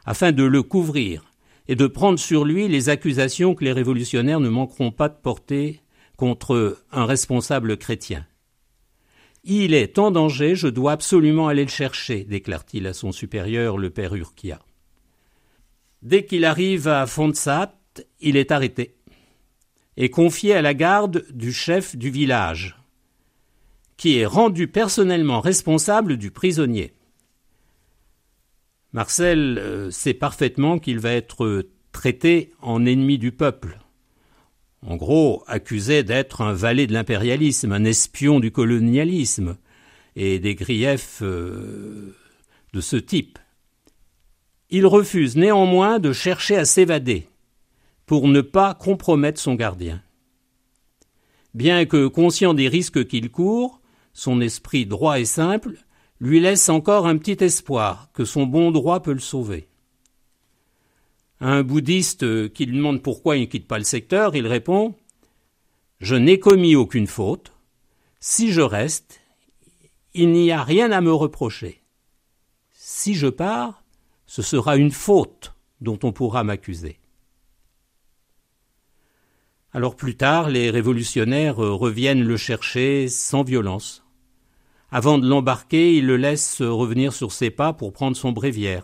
afin de le couvrir et de prendre sur lui les accusations que les révolutionnaires ne manqueront pas de porter contre un responsable chrétien. « Il est en danger, je dois absolument aller le chercher », déclare-t-il à son supérieur, le père Urquia. Dès qu'il arrive à Fontsat, il est arrêté et confié à la garde du chef du village, qui est rendu personnellement responsable du prisonnier. Marcel sait parfaitement qu'il va être traité en ennemi du peuple, en gros accusé d'être un valet de l'impérialisme, un espion du colonialisme et des griefs de ce type. Il refuse néanmoins de chercher à s'évader pour ne pas compromettre son gardien. Bien que conscient des risques qu'il court, son esprit droit et simple lui laisse encore un petit espoir que son bon droit peut le sauver. À un bouddhiste qui lui demande pourquoi il ne quitte pas le secteur, il répond « Je n'ai commis aucune faute. Si je reste, il n'y a rien à me reprocher. Si je pars, ce sera une faute dont on pourra m'accuser. » Alors plus tard, les révolutionnaires reviennent le chercher sans violence. Avant de l'embarquer, ils le laissent revenir sur ses pas pour prendre son bréviaire.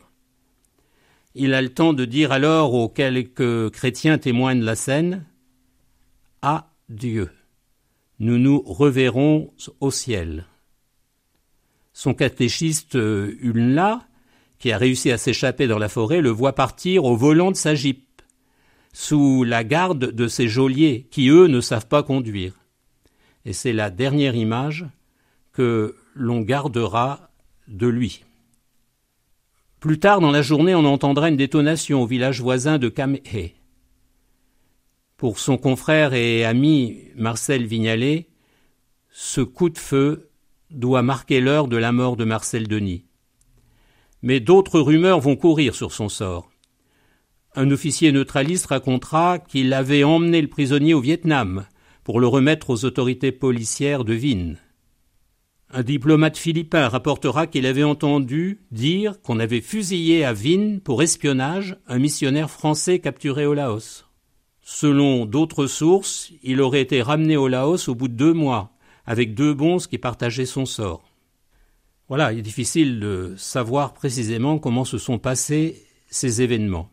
Il a le temps de dire alors aux quelques chrétiens témoins de la scène « Adieu, nous nous reverrons au ciel ». Son catéchiste Hulnla, qui a réussi à s'échapper dans la forêt, le voit partir au volant de sa Jeep, sous la garde de ses geôliers, qui eux ne savent pas conduire. Et c'est la dernière image que l'on gardera de lui. Plus tard dans la journée, on entendra une détonation au village voisin de Camhé. Pour son confrère et ami Marcel Vignalet, ce coup de feu doit marquer l'heure de la mort de Marcel Denis. Mais d'autres rumeurs vont courir sur son sort. Un officier neutraliste racontera qu'il avait emmené le prisonnier au Vietnam pour le remettre aux autorités policières de Vinh. Un diplomate philippin rapportera qu'il avait entendu dire qu'on avait fusillé à Vinh pour espionnage un missionnaire français capturé au Laos. Selon d'autres sources, il aurait été ramené au Laos au bout de 2 mois, avec 2 bonzes qui partageaient son sort. Voilà, il est difficile de savoir précisément comment se sont passés ces événements.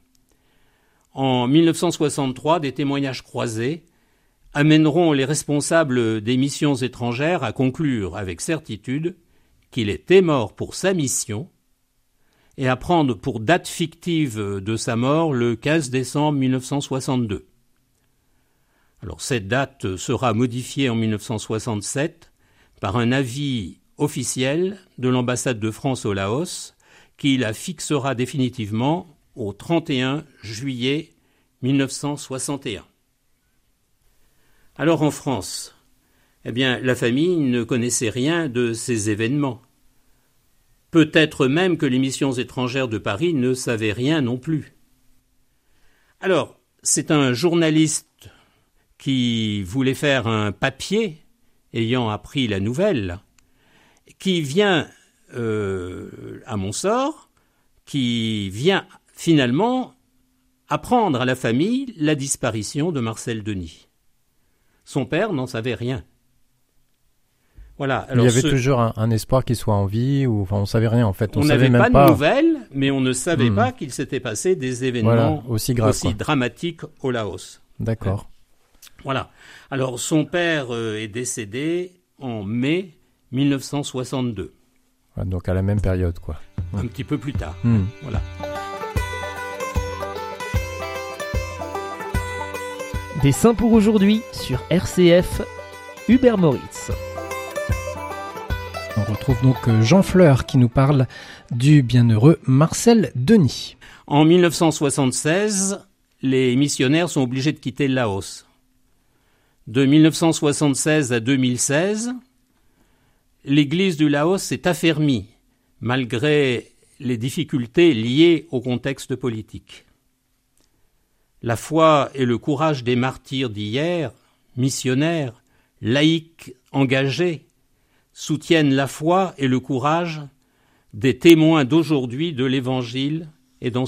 En 1963, des témoignages croisés amèneront les responsables des missions étrangères à conclure avec certitude qu'il était mort pour sa mission et à prendre pour date fictive de sa mort le 15 décembre 1962. Alors cette date sera modifiée en 1967 par un avis officiel de l'ambassade de France au Laos qui la fixera définitivement au 31 juillet 1961. Alors en France, la famille ne connaissait rien de ces événements. Peut-être même que les missions étrangères de Paris ne savaient rien non plus. Alors, c'est un journaliste qui voulait faire un papier, ayant appris la nouvelle, qui vient à Montsort, qui vient finalement apprendre à la famille la disparition de Marcel Denis. Son père n'en savait rien. Voilà. Alors il y avait toujours un espoir qu'il soit en vie, ou on savait rien en fait. On n'avait pas de nouvelles, mais on ne savait pas qu'il s'était passé des événements aussi dramatiques au Laos. D'accord. Voilà. Alors son père est décédé en mai 1962. Donc à la même période, quoi. Un petit peu plus tard. Voilà. Des saints pour aujourd'hui sur RCF, Hubert Moritz. On retrouve donc Jean Fleur qui nous parle du bienheureux Marcel Denis. En 1976, les missionnaires sont obligés de quitter le Laos. De 1976 à 2016, l'Église du Laos s'est affermie malgré les difficultés liées au contexte politique. La foi et le courage des martyrs d'hier, missionnaires, laïcs engagés, soutiennent la foi et le courage des témoins d'aujourd'hui de l'Évangile et dans